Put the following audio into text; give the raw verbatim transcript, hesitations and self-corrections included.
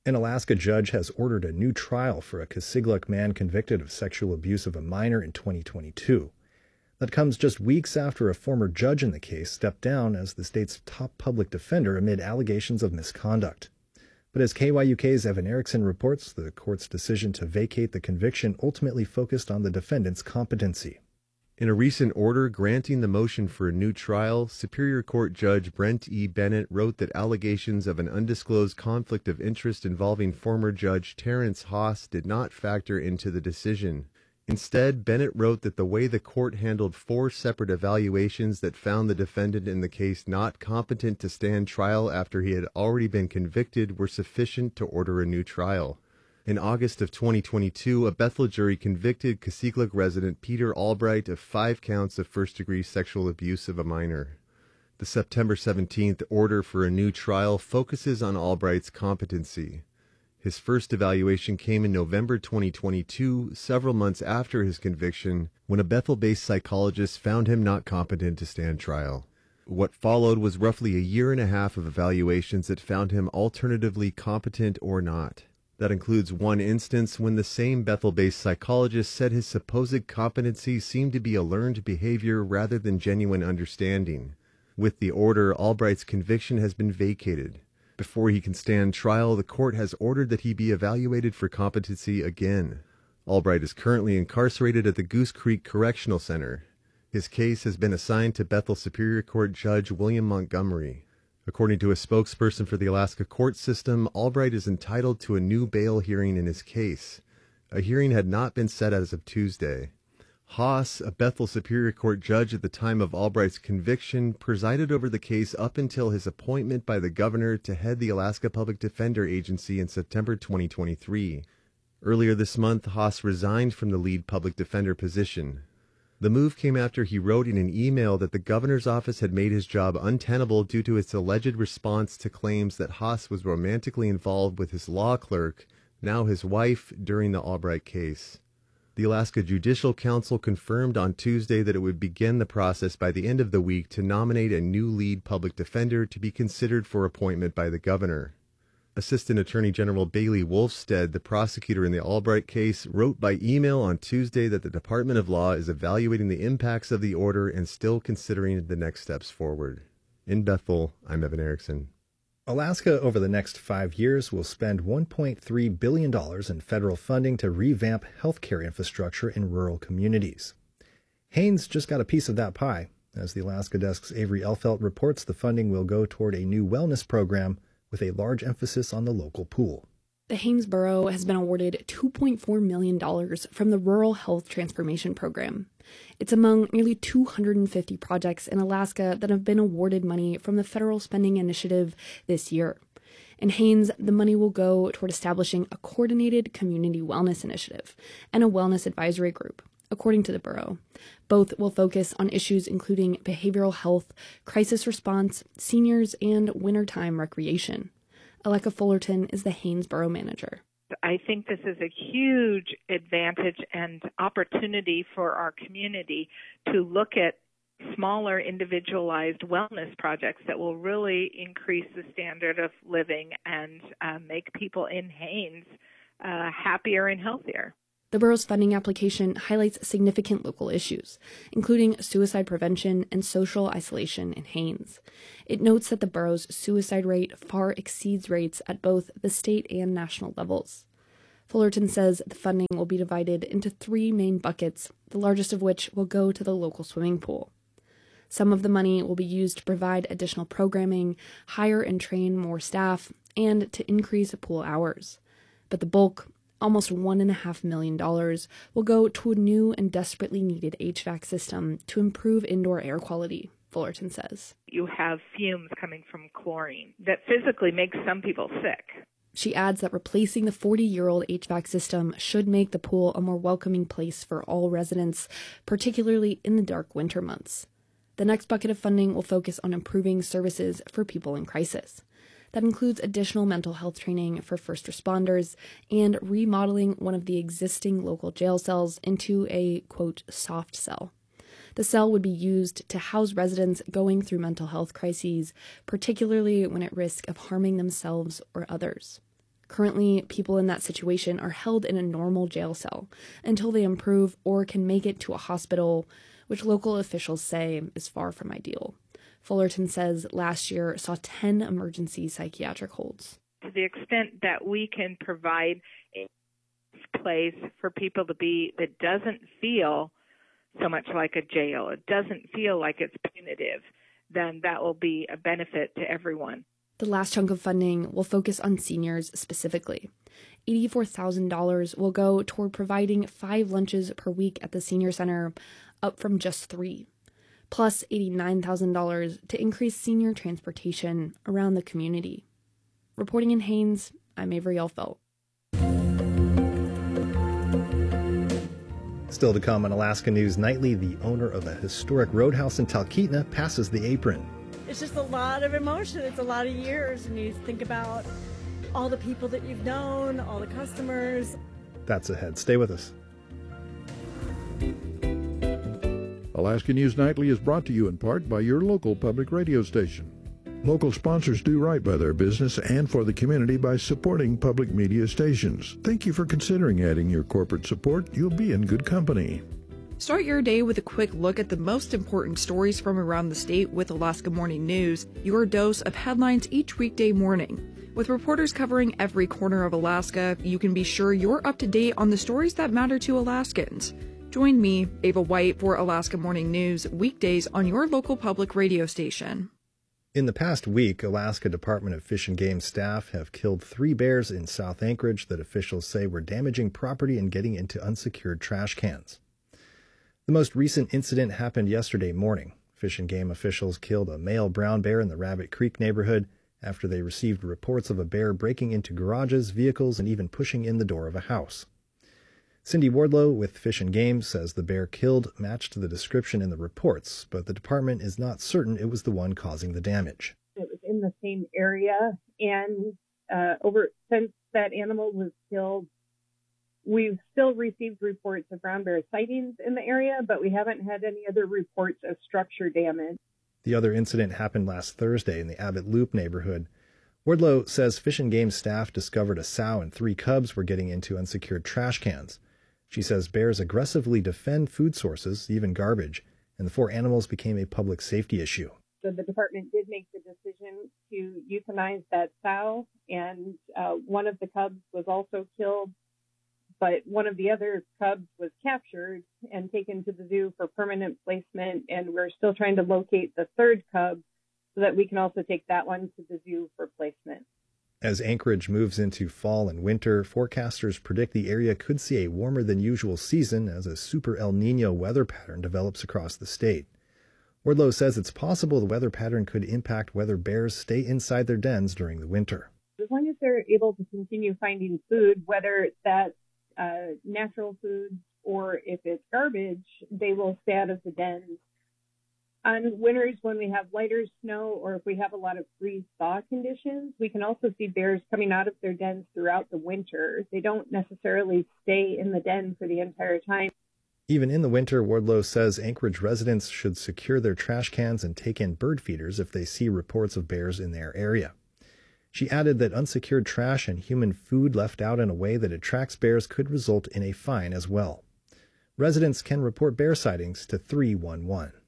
An Alaska judge has ordered a new trial for a Kasigluk man convicted of sexual abuse of a minor in twenty twenty-two. That comes just weeks after a former judge in the case stepped down as the state's top public defender amid allegations of misconduct. But as K Y U K's Evan Erickson reports, the court's decision to vacate the conviction ultimately focused on the defendant's competency. In a recent order granting the motion for a new trial, Superior Court Judge Brent E. Bennett wrote that allegations of an undisclosed conflict of interest involving former Judge Terrence Haas did not factor into the decision. Instead, Bennett wrote that the way the court handled four separate evaluations that found the defendant in the case not competent to stand trial after he had already been convicted were sufficient to order a new trial. In August of twenty twenty-two, a Bethel jury convicted Kasigluk resident Peter Albright of five counts of first-degree sexual abuse of a minor. The September seventeenth order for a new trial focuses on Albright's competency. His first evaluation came in November twenty twenty-two, several months after his conviction, when a Bethel-based psychologist found him not competent to stand trial. What followed was roughly a year and a half of evaluations that found him alternatively competent or not. That includes one instance when the same Bethel-based psychologist said his supposed competency seemed to be a learned behavior rather than genuine understanding. With the order, Albright's conviction has been vacated. Before he can stand trial, the court has ordered that he be evaluated for competency again. Albright is currently incarcerated at the Goose Creek Correctional Center. His case has been assigned to Bethel Superior Court Judge William Montgomery. According to a spokesperson for the Alaska court system, Albright is entitled to a new bail hearing in his case. A hearing had not been set as of Tuesday. Haas, a Bethel Superior Court judge at the time of Albright's conviction, presided over the case up until his appointment by the governor to head the Alaska Public Defender Agency in September twenty twenty-three. Earlier this month, Haas resigned from the lead public defender position. The move came after he wrote in an email that the governor's office had made his job untenable due to its alleged response to claims that Haas was romantically involved with his law clerk, now his wife, during the Albright case. The Alaska Judicial Council confirmed on Tuesday that it would begin the process by the end of the week to nominate a new lead public defender to be considered for appointment by the governor. Assistant Attorney General Bailey Wolfstead, the prosecutor in the Albright case, wrote by email on Tuesday that the Department of Law is evaluating the impacts of the order and still considering the next steps forward. In Bethel, I'm Evan Erickson. Alaska, over the next five years, will spend one point three billion dollars in federal funding to revamp healthcare infrastructure in rural communities. Haines just got a piece of that pie. As the Alaska Desk's Avery Elfelt reports, the funding will go toward a new wellness program with a large emphasis on the local pool. The Haines Borough has been awarded two point four million dollars from the Rural Health Transformation Program. It's among nearly two hundred fifty projects in Alaska that have been awarded money from the Federal Spending Initiative this year. In Haines, the money will go toward establishing a coordinated community wellness initiative and a wellness advisory group, according to the borough. Both will focus on issues including behavioral health, crisis response, seniors, and wintertime recreation. Aleka Fullerton is the Haines Borough manager. I think this is a huge advantage and opportunity for our community to look at smaller individualized wellness projects that will really increase the standard of living and uh, make people in Haines uh, happier and healthier. The borough's funding application highlights significant local issues, including suicide prevention and social isolation in Haines. It notes that the borough's suicide rate far exceeds rates at both the state and national levels. Fullerton says the funding will be divided into three main buckets, the largest of which will go to the local swimming pool. Some of the money will be used to provide additional programming, hire and train more staff, and to increase pool hours. But the bulk, almost one and a half million dollars, will go to a new and desperately needed H V A C system to improve indoor air quality, Fullerton says. You have fumes coming from chlorine that physically makes some people sick. She adds that replacing the forty-year-old H V A C system should make the pool a more welcoming place for all residents, particularly in the dark winter months. The next bucket of funding will focus on improving services for people in crisis. That includes additional mental health training for first responders and remodeling one of the existing local jail cells into a, quote, soft cell. The cell would be used to house residents going through mental health crises, particularly when at risk of harming themselves or others. Currently, people in that situation are held in a normal jail cell until they improve or can make it to a hospital, which local officials say is far from ideal. Fullerton says last year saw ten emergency psychiatric holds. To the extent that we can provide a place for people to be that doesn't feel so much like a jail, it doesn't feel like it's punitive, then that will be a benefit to everyone. The last chunk of funding will focus on seniors specifically. eighty-four thousand dollars will go toward providing five lunches per week at the senior center, up from just three, plus eighty-nine thousand dollars to increase senior transportation around the community. Reporting in Haines, I'm Avery Elfelt. Still to come on Alaska News Nightly, the owner of a historic roadhouse in Talkeetna passes the apron. It's just a lot of emotion. It's a lot of years, and you think about all the people that you've known, all the customers. That's ahead. Stay with us. Alaska News Nightly is brought to you in part by your local public radio station. Local sponsors do right by their business and for the community by supporting public media stations. Thank you for considering adding your corporate support. You'll be in good company. Start your day with a quick look at the most important stories from around the state with Alaska Morning News, your dose of headlines each weekday morning. With reporters covering every corner of Alaska, you can be sure you're up to date on the stories that matter to Alaskans. Join me, Ava White, for Alaska Morning News, weekdays on your local public radio station. In the past week, Alaska Department of Fish and Game staff have killed three bears in South Anchorage that officials say were damaging property and getting into unsecured trash cans. The most recent incident happened yesterday morning. Fish and Game officials killed a male brown bear in the Rabbit Creek neighborhood after they received reports of a bear breaking into garages, vehicles, and even pushing in the door of a house. Cindy Wardlow with Fish and Game says the bear killed matched the description in the reports, but the department is not certain it was the one causing the damage. It was in the same area, and uh, over since that animal was killed, we've still received reports of brown bear sightings in the area, but we haven't had any other reports of structure damage. The other incident happened last Thursday in the Abbott Loop neighborhood. Wardlow says Fish and Game staff discovered a sow and three cubs were getting into unsecured trash cans. She says bears aggressively defend food sources, even garbage, and the four animals became a public safety issue. So the department did make the decision to euthanize that sow, and uh, one of the cubs was also killed, but one of the other cubs was captured and taken to the zoo for permanent placement, and we're still trying to locate the third cub so that we can also take that one to the zoo for placement. As Anchorage moves into fall and winter, forecasters predict the area could see a warmer than usual season as a super El Nino weather pattern develops across the state. Wardlow says it's possible the weather pattern could impact whether bears stay inside their dens during the winter. As long as they're able to continue finding food, whether that's uh, natural foods or if it's garbage, they will stay out of the dens. On winters, when we have lighter snow or if we have a lot of freeze-thaw conditions, we can also see bears coming out of their dens throughout the winter. They don't necessarily stay in the den for the entire time. Even in the winter, Wardlow says Anchorage residents should secure their trash cans and take in bird feeders if they see reports of bears in their area. She added that unsecured trash and human food left out in a way that attracts bears could result in a fine as well. Residents can report bear sightings to three one one.